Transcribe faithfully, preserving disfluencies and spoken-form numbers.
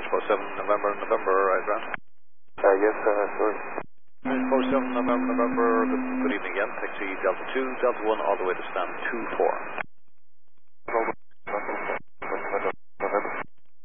four seven November, November, right ground. Uh, yes, uh, sorry. four seven November, November, good, good evening again. Taxi Delta two, Delta one all the way to stand two four.